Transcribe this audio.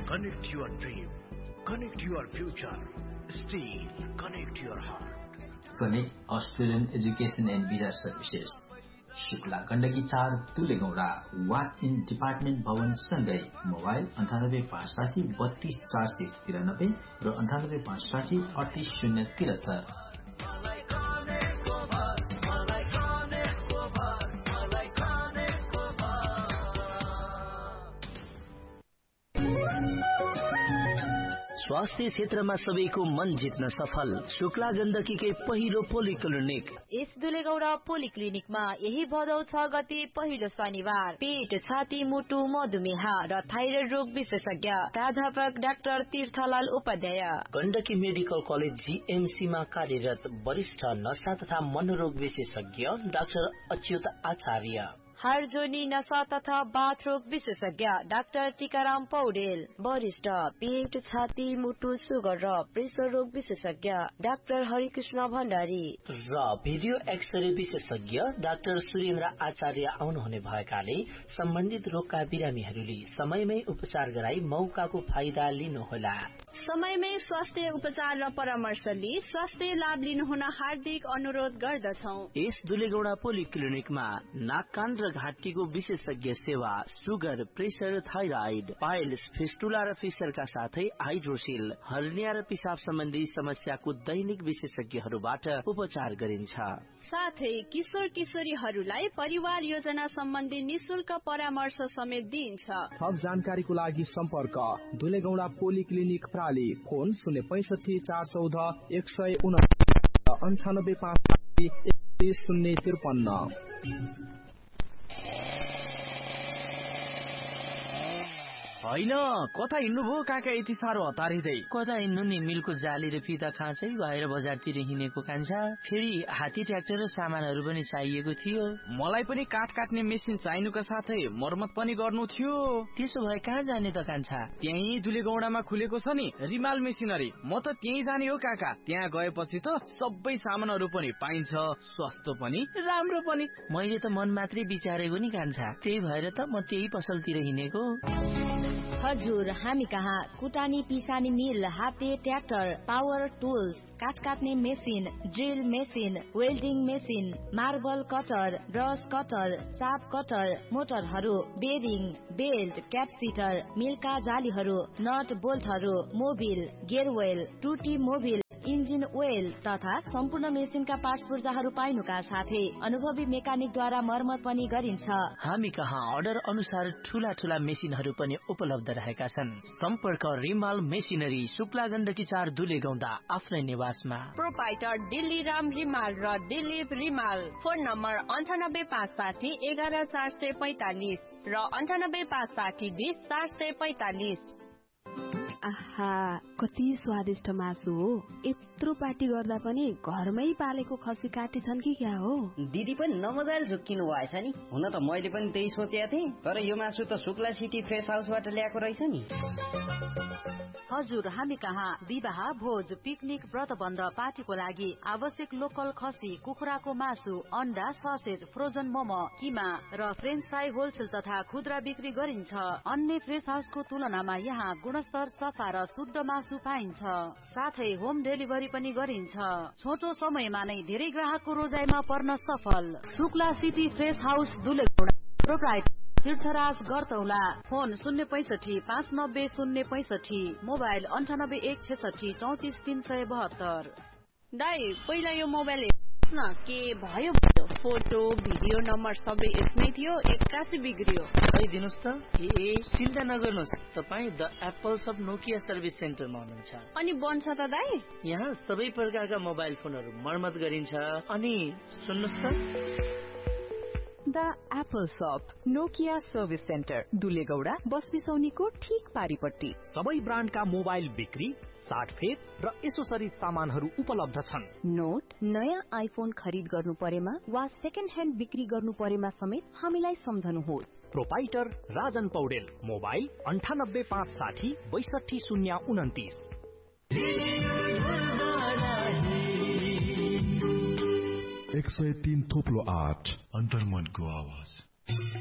Connect your dream. Connect your future. Steel. Connect your heart. Connect Australian Education and Visa Services. Shukla Gandaki 4 तुलेगौडा what in department भवन सँगै mobile 9856032493 र 9856388073। स्वास्थ्य क्षेत्रमा सबैको मन जित्न सफल शुक्ला गण्डकीकै पहिलो पोलिक्लिनिक। यस दुलेगौडा पोलिक्लिनिकमा यही भदौ 6 गते पहिलो शनिबार पेट, छाती, मुटु, मधुमेह र थाइरोइड रोग विशेषज्ञ प्राध्यापक doctor तीर्थलाल Upadhyay. Gandaki medical college GMC मा कार्यरत वरिष्ठ नशा तथा मनोरोग विशेषज्ञ डाक्टर अच्युत आचार्य। हाड जोर्नी नशा तथा बाथ रोग विशेषज्ञ डाक्टर टीकाराम पौडेल। वरिष्ठ पेट, छाती, मुटु, सुगर र प्रेसर रोग विशेषज्ञ डाक्टर हरिकृष्ण भण्डारी र भिडियो एक्सरे विशेषज्ञ डाक्टर सुरेन्द्र आचार्य आउनुहुने भएकाले सम्बन्धित रोगका बिरामीहरूले समयमै उपचार गराई मौकाको फाइदा लिनुहोला। समयमै स्वास्थ्य उपचार र परामर्श लिई स्वास्थ्य लाभ लिनुहुन हार्दिक अनुरोध गर्दछौं। यस दुलेगौडा पोलिक्लिनिकमा नाक, कान र घाँटीको विशेषज्ञ सेवा, sugar, pressure, thyroid, piles, fistula र फिसरका साथै हाइड्रोसिल, हर्निया र पिसाब सम्बन्धी समस्याको दैनिक विशेषज्ञहरूबाट उपचार गरिन्छ। साथै किशोर किशोरीहरूलाई परिवार योजना सम्बन्धी निशुल्क परामर्श समेत दिइन्छ। थप जानकारीको लागि सम्पर्क दुलेगौडा पोलिक्लिनिक प्राली, फोन 065 414 149 95 053। होइन कता हिँड्नुभयो काका यति साह्रो हतारिँदै? कता हिँड्नु नि, मिलको जाली र फिता खाँचै भएर बजारतिर हिँडेको कान्छा। फेरि हात्ती ट्र्याक्टर र सामानहरू पनि चाहिएको थियो। मलाई पनि काठ काट्ने मेसिन चाहिनुका साथै मर्मत पनि गर्नु थियो। त्यसो भए कहाँ जाने त कान्छा? त्यही दुलेगौडामा खुलेको छ नि रिमाल मेसिनरी, म त त्यही जाने हो काका। त्यहाँ गएपछि त सबै सामानहरू पनि पाइन्छ, सस्तो पनि राम्रो पनि। मैले त मन मात्रै विचारेको नि कान्छा, त्यही भएर त म त्यही पसलतिर हिँडेको। हजुर, हामी कहाँ कुटानी पिसानी मिल, हाते ट्र्याक्टर, पावर टुल्स, काठ काट्ने machine, drill machine, welding machine, marble cutter, brush cutter, shop cutter, मोटरहरू, bearing, belt, क्यापसिटर, मिलका जालीहरू, not बोल्टहरू, Mobil, गेयरवेल, टुटी मोबिल, इन्जिन ओइल तथा सम्पूर्ण मेसिनका पार्ट्स पूर्जाहरू पाइनुका साथै अनुभवी मेकानिकद्वारा मर्मत पनि गरिन्छ। हामी कहाँ अर्डर अनुसार ठूला ठूला मेसिनहरू पनि उपलब्ध रहेका छन्। सम्पर्क रिमाल मेसिनरी, शुक्ला गण्डकी 4 दुलेगौडा, आफ्नै निवासमा। प्रोपाइटर दिल्ली राम रिमाल र दिलीप रिमाल। फोन नम्बर 9856 11445 र 9856 20 445। आहा, कति स्वादिष्ट मासु हो। यत्रो पार्टी गर्दा पनि घरमै पालेको खसी काटी छन् कि क्या हो? दिदी पनि नमजाले झुक्किनु भएछ नि। हुन त मैले पनि त्यही सोचेको थिएँ, तर यो मासु त शुक्ला सिटी फ्रेस हाउसबाट ल्याएको रहेछ नि। हजुर, हामी कहाँ विवाह, भोज, पिकनिक, व्रतबन्ध, पार्टीको लागि आवश्यक लोकल खसी, कुखुराको मासु, अन्डा, ससेज, फ्रोजन मोमो, किमा र फ्रेन्च फ्राई होलसेल तथा खुद्रा बिक्री गरिन्छ। अन्य फ्रेस हाउसको तुलनामा यहाँ गुणस्तर, सफा र शुद्ध मासु पाइन्छ। साथै होम डेलिभरी पनि गरिन्छ। छोटो समयमा नै धेरै ग्राहकको रोजाइमा पर्न सफल। Shukla city fresh house दुलेगौडा। Proprietor तीर्थराज गरतौला। Phone 065 590 065, mobile 98 166 34 372। दाइ, पहिला यो मोबाइल न के भयो? फोटो भिडियो नम्बर सबै यसमै थियो, 81 बिग्रियो। दिनुहोस् त। चिन्ता नगर्नुहोस्, तपाईँ the Apple shop Nokia service सेन्टरमा हुनुहुन्छ। अनि बन्छ त दाइ? यहाँ सबै प्रकारका मोबाइल फोनहरू मर्मत गरिन्छ। अनि सुन्नुहोस् त, the Apple shop Nokia service centre, दुलेगौडा, बस बिसौनीको ठीक पारिपट्टि। सबै ब्रान्डका मोबाइल बिक्री, साटफेर र एसोसरिज सामानहरू उपलब्ध छन्। नोट, नयाँ आइफोन खरिद गर्नु परेमा वा सेकेन्ड ह्यान्ड बिक्री गर्नु परेमा समेत हामीलाई सम्झनुहोस्। Proprietor Rajan Paudel, mobile 9856 62029। 103.8 अन्तर्मनको आवाज।